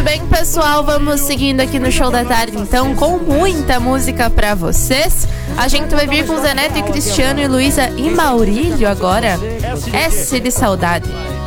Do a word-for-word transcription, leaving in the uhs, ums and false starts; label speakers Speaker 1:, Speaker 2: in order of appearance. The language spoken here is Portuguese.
Speaker 1: Muito bem, pessoal, vamos seguindo aqui no Show da Tarde, então, com muita música pra vocês. A gente vai vir com Zé Neto e Cristiano e Luísa e Maurílio agora. S de Saudade.